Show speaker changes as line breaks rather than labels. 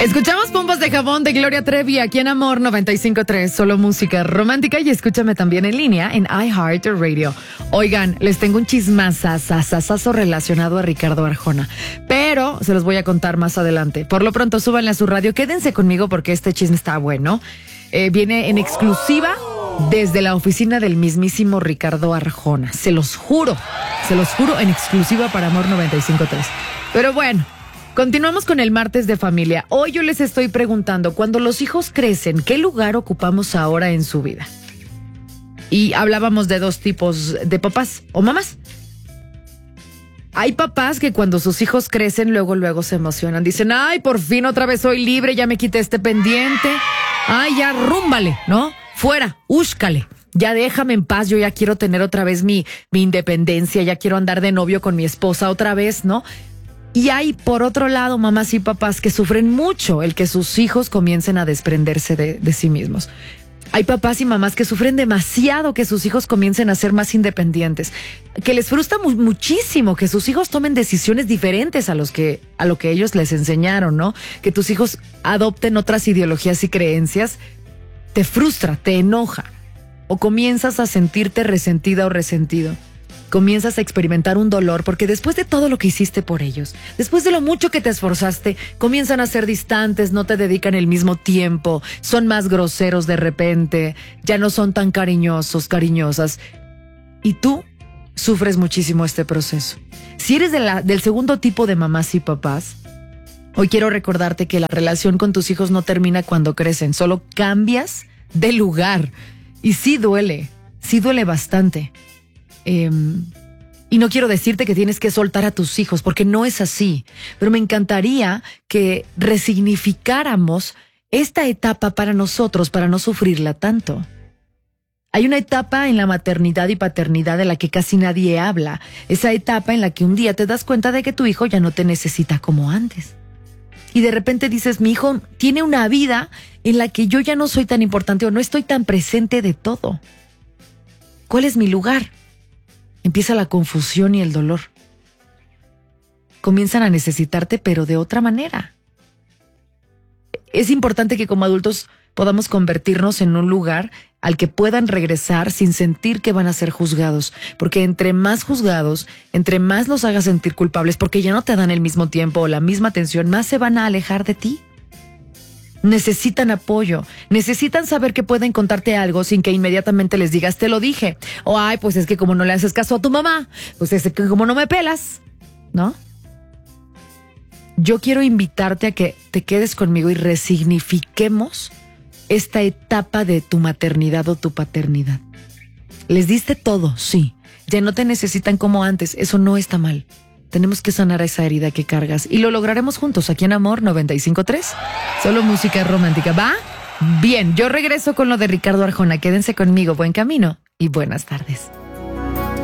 Escuchamos Pompas de Jabón de Gloria Trevi aquí en Amor 95.3, solo música romántica, y escúchame también en línea en iHeartRadio. Oigan, les tengo un chismazazazazazo relacionado a Ricardo Arjona, pero se los voy a contar más adelante. Por lo pronto, súbanle a su radio, quédense conmigo porque este chisme está bueno. Viene en exclusiva desde la oficina del mismísimo Ricardo Arjona. Se los juro, en exclusiva para Amor 95.3. Pero bueno, continuamos con el martes de familia. Hoy yo les estoy preguntando, cuando los hijos crecen, ¿qué lugar ocupamos ahora en su vida? Y hablábamos de dos tipos de papás o mamás. Hay papás que cuando sus hijos crecen, luego se emocionan. Dicen, ay, por fin otra vez soy libre, ya me quité este pendiente. Ay, ya rúmbale, ¿no? Fuera, úscale. Ya déjame en paz, yo ya quiero tener otra vez mi independencia, ya quiero andar de novio con mi esposa otra vez, ¿no? Y hay, por otro lado, mamás y papás que sufren mucho el que sus hijos comiencen a desprenderse de sí mismos. Hay papás y mamás que sufren demasiado que sus hijos comiencen a ser más independientes, que les frustra muchísimo que sus hijos tomen decisiones diferentes a lo que ellos les enseñaron, ¿no? Que tus hijos adopten otras ideologías y creencias, te frustra, te enoja, o comienzas a sentirte resentida o resentido. Comienzas a experimentar un dolor porque después de todo lo que hiciste por ellos, después de lo mucho que te esforzaste, comienzan a ser distantes, no te dedican el mismo tiempo, son más groseros de repente, ya no son tan cariñosos, cariñosas. Y tú sufres muchísimo este proceso. Si eres del segundo tipo de mamás y papás, hoy quiero recordarte que la relación con tus hijos no termina cuando crecen, solo cambias de lugar. Y sí duele bastante. Y no quiero decirte que tienes que soltar a tus hijos, porque no es así. Pero me encantaría que resignificáramos esta etapa para nosotros, para no sufrirla tanto. Hay una etapa en la maternidad y paternidad de la que casi nadie habla. Esa etapa en la que un día te das cuenta de que tu hijo ya no te necesita como antes. Y de repente dices, mi hijo tiene una vida en la que yo ya no soy tan importante o no estoy tan presente de todo. ¿Cuál es mi lugar? Empieza la confusión y el dolor. Comienzan a necesitarte, pero de otra manera. Es importante que como adultos podamos convertirnos en un lugar al que puedan regresar sin sentir que van a ser juzgados. Porque entre más juzgados, entre más los hagas sentir culpables porque ya no te dan el mismo tiempo o la misma atención, más se van a alejar de ti. Necesitan apoyo, necesitan saber que pueden contarte algo sin que inmediatamente les digas, te lo dije. O, ay, pues es que como no le haces caso a tu mamá, pues es que como no me pelas, ¿no? Yo quiero invitarte a que te quedes conmigo y resignifiquemos esta etapa de tu maternidad o tu paternidad. Les diste todo, sí. Ya no te necesitan como antes, eso no está mal. Tenemos que sanar esa herida que cargas y lo lograremos juntos aquí en Amor 95.3. Solo música romántica, ¿va? Bien, yo regreso con lo de Ricardo Arjona. Quédense conmigo, buen camino y buenas tardes.